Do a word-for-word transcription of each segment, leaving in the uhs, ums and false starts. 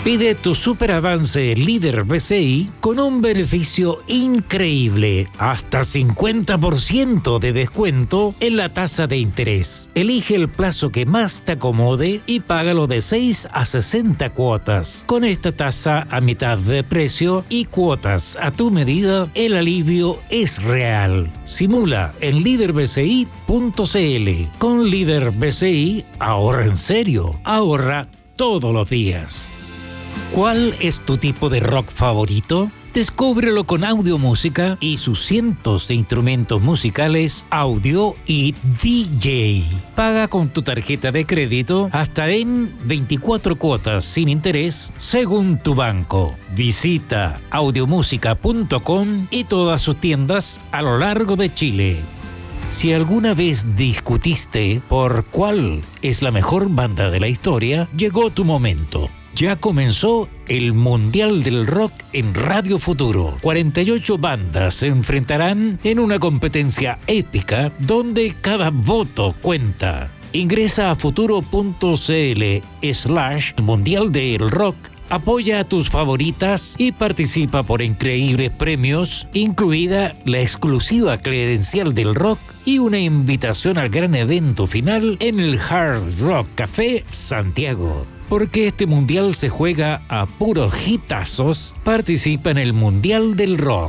Pide tu super avance líder B C I con un beneficio increíble, hasta cincuenta por ciento de descuento en la tasa de interés. Elige el plazo que más te acomode y págalo de seis a sesenta cuotas. Con esta tasa a mitad de precio y cuotas a tu medida, el alivio es real. Simula en líder b c i punto c l. Con Líder B C I, ahorra en serio, ahorra todos los días. ¿Cuál es tu tipo de rock favorito? Descúbrelo con Audiomúsica y sus cientos de instrumentos musicales, audio y D J. Paga con tu tarjeta de crédito hasta en veinticuatro cuotas sin interés según tu banco. Visita audiomúsica punto com y todas sus tiendas a lo largo de Chile. Si alguna vez discutiste por cuál es la mejor banda de la historia, llegó tu momento. Ya comenzó el Mundial del Rock en Radio Futuro. cuarenta y ocho bandas se enfrentarán en una competencia épica donde cada voto cuenta. Ingresa a futuro punto c l slash Mundial del Rock, apoya a tus favoritas y participa por increíbles premios, incluida la exclusiva credencial del rock y una invitación al gran evento final en el Hard Rock Café Santiago. Porque este mundial se juega a puros hitazos, participa en el Mundial del Rock.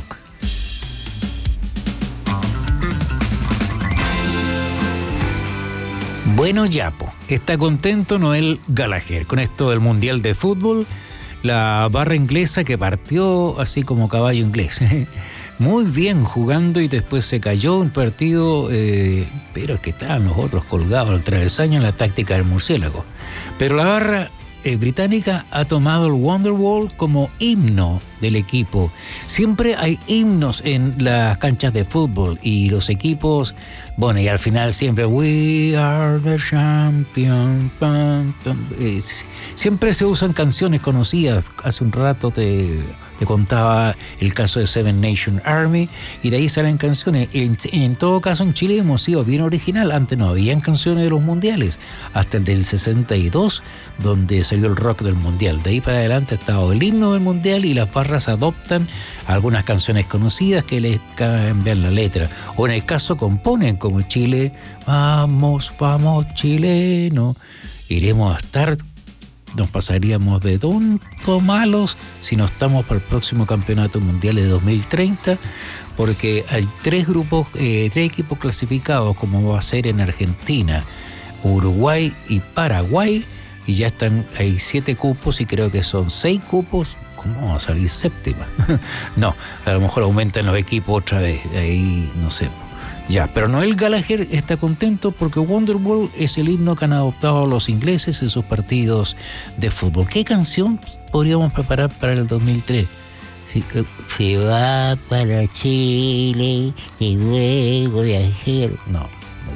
Bueno, Yapo, está contento Noel Gallagher con esto del Mundial de Fútbol, la barra inglesa que partió así como caballo inglés. Muy bien jugando y después se cayó un partido, eh, pero es que estaban los otros colgados al travesaño en la táctica del murciélago. Pero la barra eh, británica ha tomado el Wonderwall como himno del equipo. Siempre hay himnos en las canchas de fútbol y los equipos, bueno, y al final siempre We are the champions. Eh, siempre se usan canciones conocidas. Hace un rato te... Te contaba el caso de Seven Nation Army y de ahí salen canciones. En, en todo caso en Chile hemos sido bien original. Antes no habían canciones de los mundiales, hasta el del sesenta y dos, donde salió el rock del mundial. De ahí para adelante ha estado el himno del mundial y las barras adoptan algunas canciones conocidas que les cambian la letra. O en el caso componen como Chile, vamos, vamos chileno, iremos a estar... Nos pasaríamos de tonto malos si no estamos para el próximo campeonato mundial de dos mil treinta, porque hay tres grupos, eh, tres equipos clasificados, como va a ser en Argentina, Uruguay y Paraguay, y ya están, hay siete cupos y creo que son seis cupos. ¿Cómo vamos a salir séptima? No, a lo mejor aumentan los equipos otra vez, ahí no sé. Ya, pero Noel Gallagher está contento porque Wonderwall es el himno que han adoptado los ingleses en sus partidos de fútbol. ¿Qué canción podríamos preparar para el dos mil tres? Si, se va para Chile y luego viajero. No,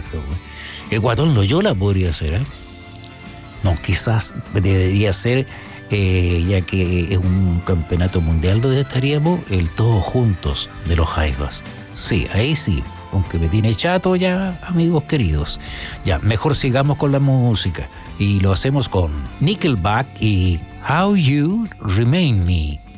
el Guatón Loyola podría ser, ¿eh? No, quizás debería ser, eh, ya que es un campeonato mundial donde estaríamos el Todos Juntos de los Jaivas. Sí, ahí sí. Aunque me tiene chato ya, amigos queridos. Ya, mejor sigamos con la música. Y lo hacemos con Nickelback y How You Remain Me.